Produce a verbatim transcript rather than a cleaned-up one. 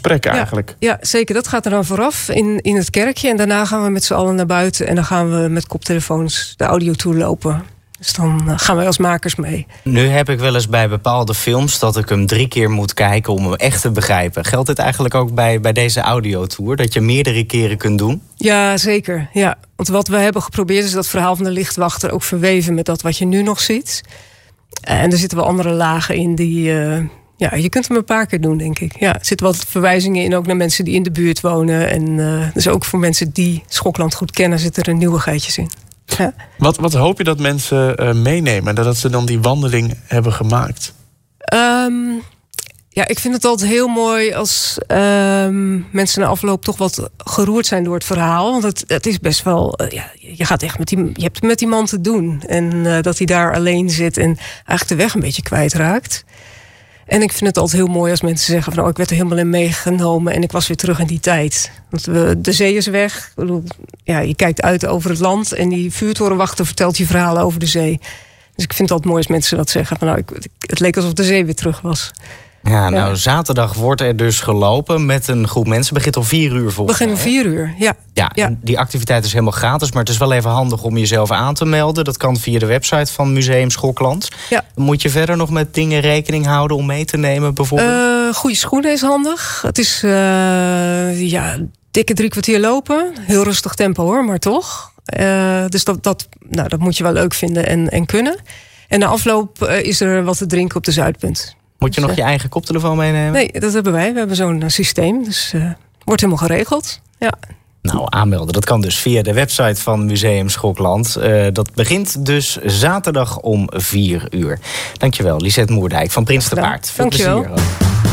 gesprek eigenlijk. Ja, ja, zeker. Dat gaat er dan vooraf in, in het kerkje. En daarna gaan we met z'n allen naar buiten. En dan gaan we met koptelefoons de audiotour lopen. Dus dan gaan wij als makers mee. Nu heb ik wel eens bij bepaalde films dat ik hem drie keer moet kijken om hem echt te begrijpen. Geldt dit eigenlijk ook bij, bij deze audiotour? Dat je meerdere keren kunt doen? Ja, zeker. Ja. Want wat we hebben geprobeerd is dat verhaal van de lichtwachter ook verweven met dat wat je nu nog ziet. En er zitten wel andere lagen in die... Uh, ja, je kunt hem een paar keer doen, denk ik. Ja, er zitten wat verwijzingen in, ook naar mensen die in de buurt wonen. En uh, dus ook voor mensen die Schokland goed kennen, zitten er nieuwigheidjes in. Ja. Wat, wat hoop je dat mensen uh, meenemen? Dat ze dan die wandeling hebben gemaakt? Um, ja, ik vind het altijd heel mooi als um, mensen na afloop toch wat geroerd zijn door het verhaal. Want het, het is best wel... Uh, ja, je gaat echt met die, je hebt met die man te doen. En uh, dat hij daar alleen zit en eigenlijk de weg een beetje kwijtraakt. En ik vind het altijd heel mooi als mensen zeggen van, oh, ik werd er helemaal in meegenomen en ik was weer terug in die tijd. Want we, de zee is weg. Ik bedoel, ja, je kijkt uit over het land en die vuurtorenwachter vertelt je verhalen over de zee. Dus ik vind het altijd mooi als mensen dat zeggen. Van, nou, ik, het leek alsof de zee weer terug was. Ja, nou, ja. Zaterdag wordt er dus gelopen met een groep mensen. Begint om vier uur volgens mij. Begin om vier uur, ja. Ja, ja. Die activiteit is helemaal gratis, maar het is wel even handig om jezelf aan te melden. Dat kan via de website van Museum Schokland. Ja. Moet je verder nog met dingen rekening houden om mee te nemen bijvoorbeeld? Uh, goede schoenen is handig. Het is uh, ja, dikke drie kwartier lopen. Heel rustig tempo hoor, maar toch. Uh, dus dat, dat, nou, dat moet je wel leuk vinden en, en kunnen. En na afloop uh, is er wat te drinken op de Zuidpunt. Moet je nog je eigen koptelefoon meenemen? Nee, dat hebben wij. We hebben zo'n uh, systeem. Dus uh, wordt helemaal geregeld. Ja. Nou, aanmelden. Dat kan dus via de website van Museum Schokland. Uh, dat begint dus zaterdag om vier uur. Dankjewel, Lisette Moerdijk van Prins te Paard. Veel Dankjewel. plezier.